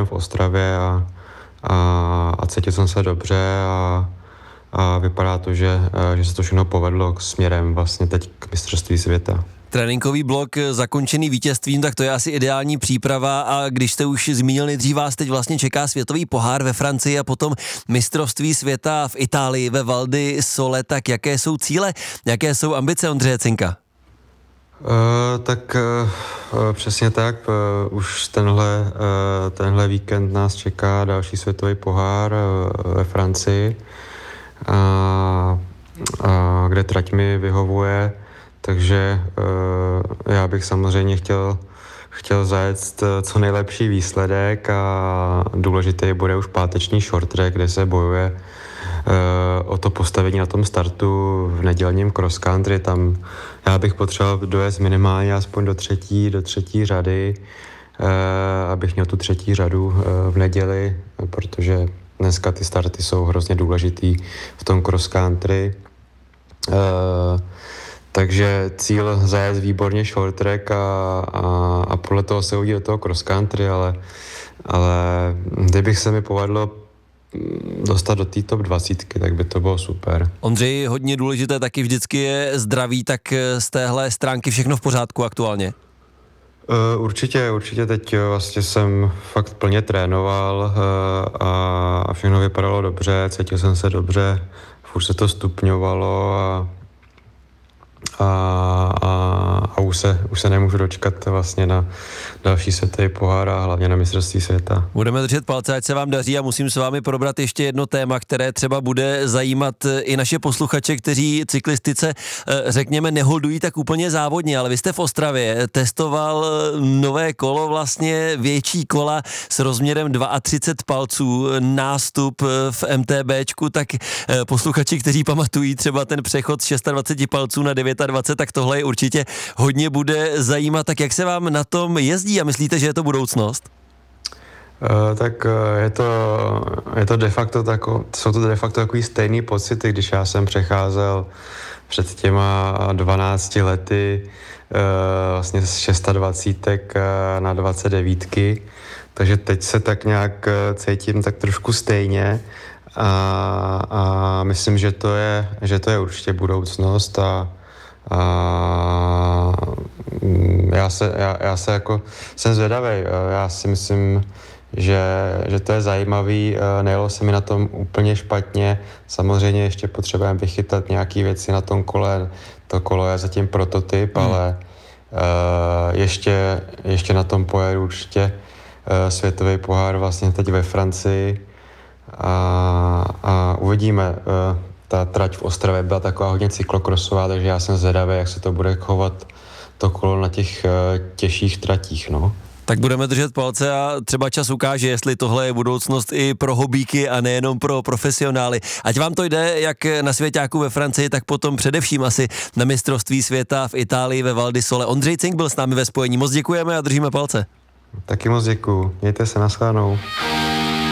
týden v Ostravě a cítil jsem se dobře a vypadá to, že se to všechno povedlo směrem vlastně teď k mistrovství světa. Tréninkový blok zakončený vítězstvím, tak to je asi ideální příprava a když jste už zmínil, nejdřív vás teď vlastně čeká světový pohár ve Francii a potom mistrovství světa v Itálii ve Val di Sole, tak jaké jsou cíle, jaké jsou ambice Ondřeje Cinka? Přesně tak, už tenhle víkend nás čeká další světový pohár ve Francii, kde trať mi vyhovuje, takže já bych samozřejmě chtěl zajet co nejlepší výsledek a důležitý bude už páteční short track, kde se bojuje o to postavení na tom startu v nedělním cross country. Tam já bych potřeboval dojet minimálně aspoň do třetí řady, abych měl tu třetí řadu v neděli, protože dneska ty starty jsou hrozně důležitý v tom cross country. Takže cíl zajet výborně short track a podle toho se udělat do toho cross country, ale kdybych se mi povedlo dostat do té top 20, tak by to bylo super. Ondřej, hodně důležité taky vždycky je zdraví, tak z téhle stránky všechno v pořádku aktuálně? Určitě teď vlastně jsem fakt plně trénoval a všechno vypadalo dobře, cítil jsem se dobře, furt se to stupňovalo a už se nemůžu dočkat vlastně na další světový pohár a hlavně na mistrovství světa. Budeme držet palce, ať se vám daří a musím s vámi probrat ještě jedno téma, které třeba bude zajímat i naše posluchače, kteří cyklistice, řekněme, neholdují tak úplně závodně, ale vy jste v Ostravě testoval nové kolo, vlastně větší kola s rozměrem 32 palců, nástup v MTBčku, tak posluchači, kteří pamatují třeba ten přechod z 26 palců na 29, tak tohle je určitě hodně bude zajímat. Tak jak se vám na tom jezdí a myslíte, že je to budoucnost? Je to de facto jsou to de facto takový stejný pocity, když já jsem přecházel před těma 12 lety vlastně z 26 na 29, takže teď se tak nějak cítím tak trošku stejně a myslím, že to je určitě budoucnost a já se jako jsem zvědavý. Já si myslím, že to je zajímavý. Nejelo se mi na tom úplně špatně. Samozřejmě ještě potřebujeme vychytat nějaké věci na tom kole. To kolo je zatím prototyp, ale ještě na tom pojedu určitě světový pohár vlastně teď ve Francii a uvidíme. Ta trať v Ostravě byla taková hodně cyklokrosová, takže já jsem zvědavý, jak se to bude chovat to kolo na těch těžších tratích, no. Tak budeme držet palce a třeba čas ukáže, jestli tohle je budoucnost i pro hobíky a nejenom pro profesionály. Ať vám to jde, jak na svěťáku ve Francii, tak potom především asi na mistrovství světa v Itálii ve Val di Sole. Ondřej Cink byl s námi ve spojení. Moc děkujeme a držíme palce. Taky moc děkuju. Mějte se, nashledanou.